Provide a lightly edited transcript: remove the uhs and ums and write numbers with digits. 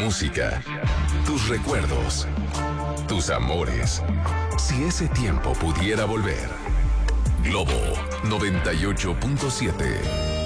música, tus recuerdos, tus amores. Si ese tiempo pudiera volver. Globo 98.7.